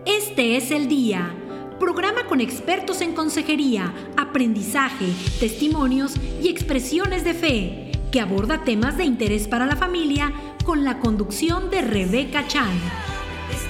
Este es el día. Programa con expertos en consejería, aprendizaje, testimonios y expresiones de fe, que aborda temas de interés para la familia con la conducción de Rebeca Chan.